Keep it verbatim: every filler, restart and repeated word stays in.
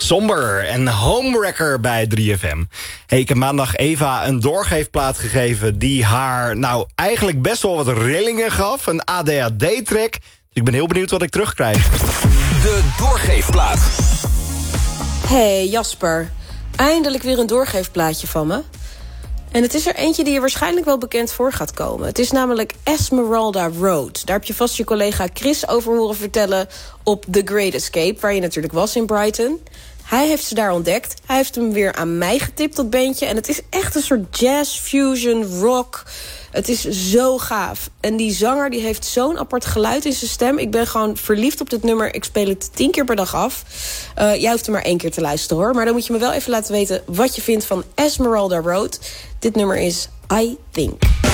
Somber en Homewrecker bij drie F M. Hey, ik heb maandag Eva een doorgeefplaat gegeven die haar nou eigenlijk best wel wat rillingen gaf. Een A D H D-track. Dus ik ben heel benieuwd wat ik terugkrijg. De doorgeefplaat. Hey Jasper, eindelijk weer een doorgeefplaatje van me. En het is er eentje die je waarschijnlijk wel bekend voor gaat komen. Het is namelijk Esmeralda Road. Daar heb je vast je collega Chris over horen vertellen op The Great Escape, waar je natuurlijk was in Brighton. Hij heeft ze daar ontdekt. Hij heeft hem weer aan mij getipt, dat bandje. En het is echt een soort jazz, fusion, rock. Het is zo gaaf. En die zanger die heeft zo'n apart geluid in zijn stem. Ik ben gewoon verliefd op dit nummer. Ik speel het tien keer per dag af. Uh, jij hoeft er maar één keer te luisteren, hoor. Maar dan moet je me wel even laten weten wat je vindt van Esmeralda Road. Dit nummer is I Think.